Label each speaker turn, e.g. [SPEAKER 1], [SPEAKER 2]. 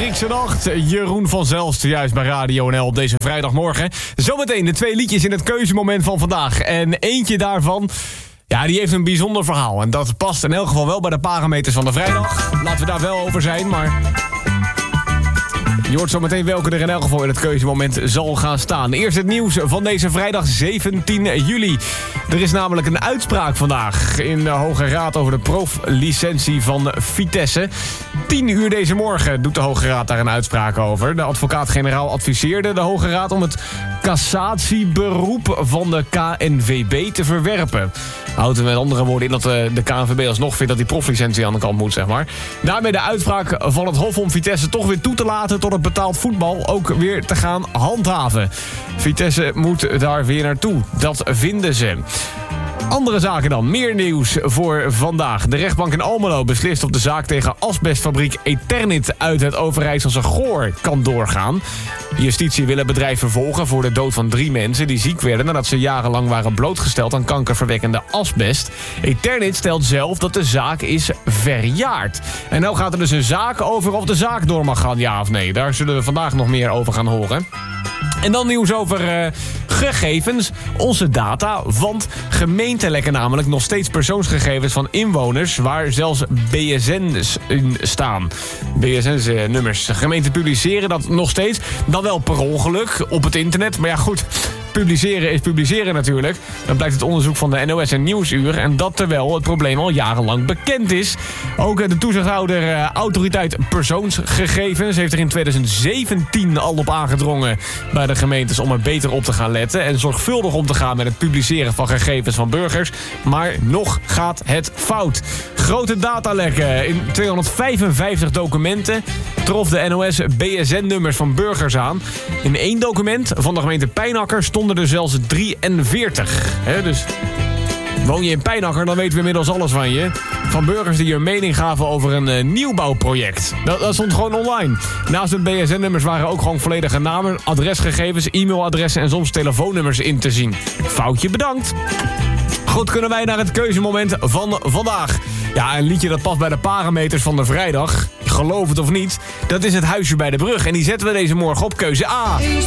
[SPEAKER 1] Griekse nacht. Jeroen van Zelst, juist bij Radio NL op deze vrijdagmorgen. Zometeen de 2 liedjes in het keuzemoment van vandaag. En eentje daarvan, ja, die heeft een bijzonder verhaal. En dat past in elk geval wel bij de parameters van de vrijdag. Laten we daar wel over zijn, maar je hoort zometeen welke er in elk geval in het keuzemoment zal gaan staan. Eerst het nieuws van deze vrijdag 17 juli. Er is namelijk een uitspraak vandaag in de Hoge Raad over de proflicentie van Vitesse. 10 uur deze morgen doet de Hoge Raad daar een uitspraak over. De advocaat-generaal adviseerde de Hoge Raad om het cassatieberoep van de KNVB te verwerpen. Houdt er met andere woorden in dat de KNVB alsnog vindt dat die proflicentie aan de kant moet, zeg maar. Daarmee de uitspraak van het Hof om Vitesse toch weer toe te laten tot het betaald voetbal ook weer te gaan handhaven. Vitesse moet daar weer naartoe. Dat vinden ze. Andere zaken dan. Meer nieuws voor vandaag. De rechtbank in Almelo beslist of de zaak tegen asbestfabriek Eternit uit het Overijsselse Goor kan doorgaan. Justitie wil het bedrijf vervolgen voor de dood van 3 mensen die ziek werden nadat ze jarenlang waren blootgesteld aan kankerverwekkende asbest. Eternit stelt zelf dat de zaak is verjaard. En nou gaat er dus een zaak over of de zaak door mag gaan, ja of nee. Daar zullen we vandaag nog meer over gaan horen. En dan nieuws over gegevens, onze data. Want gemeenten lekken namelijk nog steeds persoonsgegevens van inwoners waar zelfs BSN's in staan. BSN-nummers. Gemeenten publiceren dat nog steeds. Dan wel per ongeluk op het internet. Maar ja, goed. Publiceren is publiceren natuurlijk. Dat blijkt het onderzoek van de NOS en Nieuwsuur. En dat terwijl het probleem al jarenlang bekend is. Ook de toezichthouder Autoriteit Persoonsgegevens heeft er in 2017 al op aangedrongen bij de gemeentes om er beter op te gaan letten. En zorgvuldig om te gaan met het publiceren van gegevens van burgers. Maar nog gaat het fout. Grote datalekken in 255 documenten trof de NOS BSN-nummers van burgers aan. In 1 document van de gemeente Pijnacker stonden er zelfs 43. Dus woon je in Pijnacker, dan weten we inmiddels alles van je. Van burgers die hun mening gaven over een nieuwbouwproject. Dat stond gewoon online. Naast de BSN-nummers waren ook gewoon volledige namen, adresgegevens, e-mailadressen en soms telefoonnummers in te zien. Foutje bedankt. Goed, kunnen wij naar het keuzemoment van vandaag. Ja, een liedje dat past bij de parameters van de vrijdag. Geloof het of niet, dat is Het Huisje bij de Brug. En die zetten we deze morgen op keuze A.